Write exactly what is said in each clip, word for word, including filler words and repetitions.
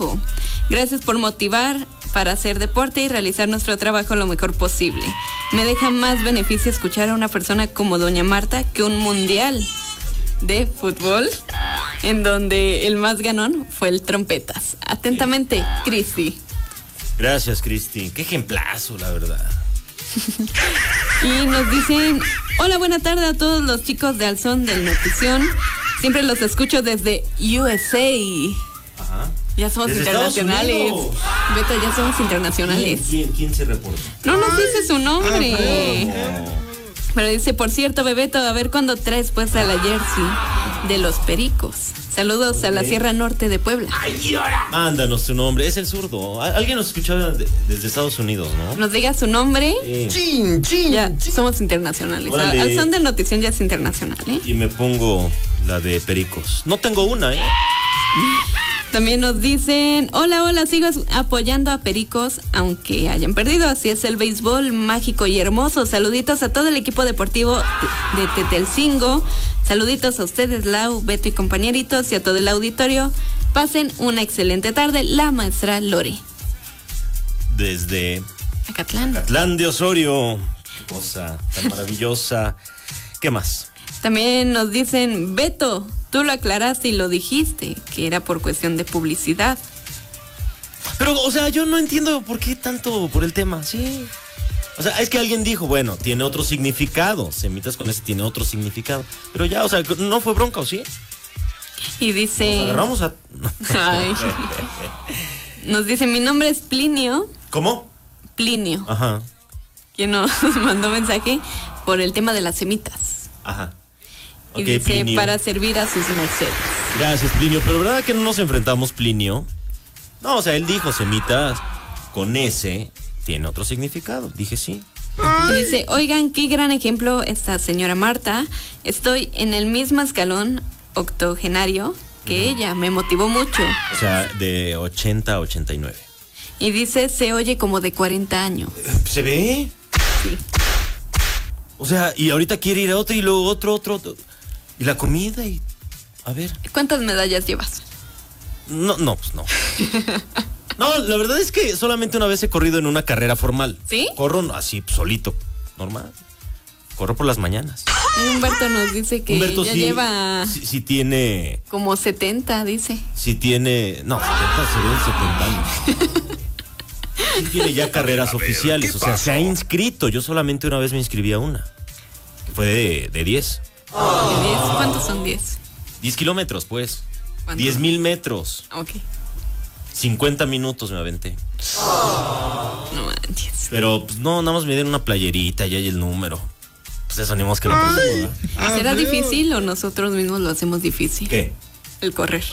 trabajo. Gracias por motivar para hacer deporte y realizar nuestro trabajo lo mejor posible. Me deja más beneficio escuchar a una persona como doña Marta que un mundial de fútbol en donde el más ganón fue el Trompetas. Atentamente, Cristi. Gracias, Cristi. Qué ejemplazo, la verdad. Y nos dicen, hola, buena tarde a todos los chicos de Al Son del Notición. Siempre los escucho desde U S A. Ajá. Ya somos desde internacionales. Beto, ya somos internacionales. ¿Quién, quién, quién se reporta? No nos dice su nombre. Ah, pero dice, por cierto, Bebeto, a ver cuándo traes puesta la jersey de los Pericos. Saludos okay. a la Sierra Norte de Puebla. Mándanos tu nombre, es el zurdo. Alguien nos escuchó de, desde Estados Unidos, ¿no? Nos diga su nombre. Sí. Chin, chin, ya, chin. somos internacionales. Al, al Son de Notición ya es internacional, ¿eh? Y me pongo la de Pericos. No tengo una, ¿eh? También nos dicen, hola, hola, sigo apoyando a Pericos, aunque hayan perdido. Así es el béisbol mágico y hermoso. Saluditos a todo el equipo deportivo de Tetelcingo. Saluditos a ustedes, Lau, Beto y compañeritos, y a todo el auditorio. Pasen una excelente tarde. La maestra Lore. Desde Acatlán. Acatlán de Osorio. Qué cosa tan maravillosa. ¿Qué más? También nos dicen, Beto, tú lo aclaraste y lo dijiste, que era por cuestión de publicidad. Pero, o sea, yo no entiendo por qué tanto por el tema, sí. O sea, es que alguien dijo, bueno, tiene otro significado. Semitas con ese tiene otro significado. Pero ya, o sea, ¿no fue bronca o sí? Y dice... Nos agarramos a... Ay. Nos dice, mi nombre es Plinio. ¿Cómo? Plinio. Ajá. Quien nos mandó mensaje por el tema de las semitas. Ajá. Y okay, dice, Plinio. para servir a sus mercedes. Gracias, Plinio. Pero ¿verdad que no nos enfrentamos, Plinio? No, o sea, él dijo semitas con ese tiene otro significado. Dije sí. Y dice, oigan, qué gran ejemplo esta señora Marta. Estoy en el mismo escalón octogenario que uh-huh. ella. Me motivó mucho. O sea, de ochenta a ochenta y nueve. Y dice, se oye como de cuarenta años. ¿Se ve? Sí. O sea, y ahorita quiere ir a otro y luego otro, otro, otro. Y la comida y... A ver. ¿Cuántas medallas llevas? No, no, pues no. No, la verdad es que solamente una vez he corrido en una carrera formal. ¿Sí? Corro así, solito, normal. Corro por las mañanas. Humberto nos dice que Humberto ya sí, lleva... Sí, sí tiene... Como setenta, dice. Sí tiene... No, setenta, setenta años. Sí tiene ya carreras oficiales, o sea, se ha inscrito. Yo solamente una vez me inscribí a una. Que fue de, de diez. Oh. ¿De diez? ¿Cuántos son diez? diez kilómetros, pues. diez mil metros. Ok. cincuenta minutos me aventé. Oh. No manches. Pero, pues, no, nada más me dieron una playerita y ahí el número. Pues eso animamos que lo pusimos, ¿verdad? ¿Será difícil o nosotros mismos lo hacemos difícil? ¿Qué? El correr.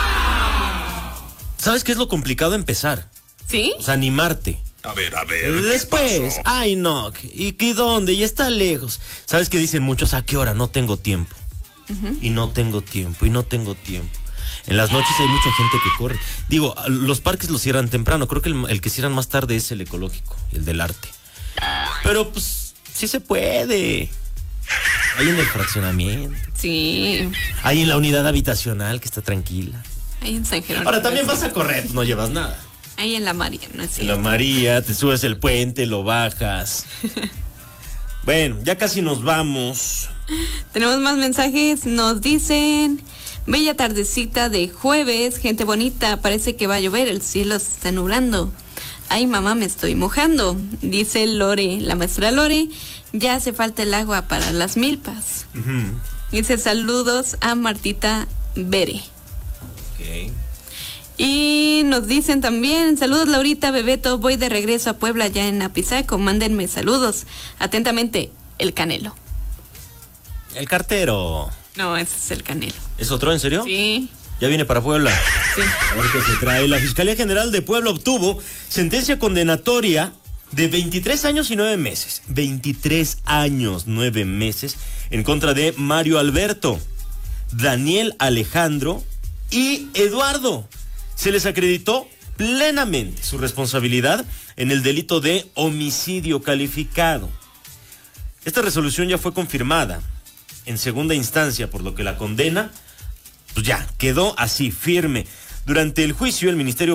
¿Sabes qué es lo complicado? Empezar. ¿Sí? O sea, animarte. A ver, a ver. Después, ay no, ¿y, y dónde? Y está lejos. ¿Sabes qué dicen muchos? ¿A qué hora? No tengo tiempo. Uh-huh. Y no tengo tiempo, y no tengo tiempo. En las noches hay mucha gente que corre. Digo, los parques los cierran temprano. Creo que el, el que cierran más tarde es el ecológico, el del arte. Pero pues, sí se puede. Hay en el fraccionamiento. Sí. Hay en la unidad habitacional que está tranquila. Hay en San Jerónimo. Ahora también vas a correr, no llevas nada. Ahí en la María, ¿no es cierto? En la María, te subes el puente, lo bajas. Bueno, ya casi nos vamos. Tenemos más mensajes, nos dicen, bella tardecita de jueves, gente bonita, parece que va a llover, el cielo se está nublando. Ay, mamá, me estoy mojando, dice Lore, la maestra Lore, ya hace falta el agua para las milpas. Uh-huh. Dice, saludos a Martita Bere. Ok. Y nos dicen también, saludos Laurita, Bebeto, voy de regreso a Puebla ya en Apizaco, mándenme saludos. Atentamente, el Canelo. El cartero. No, ese es el Canelo. ¿Es otro, en serio? Sí. ¿Ya viene para Puebla? Sí. A ver qué se trae. La Fiscalía General de Puebla obtuvo sentencia condenatoria de veintitrés años y nueve meses. veintitrés años, nueve meses en contra de Mario Alberto, Daniel Alejandro y Eduardo. Se les acreditó plenamente su responsabilidad en el delito de homicidio calificado. Esta resolución ya fue confirmada en segunda instancia, por lo que la condena, pues ya, quedó así, firme. Durante el juicio, el Ministerio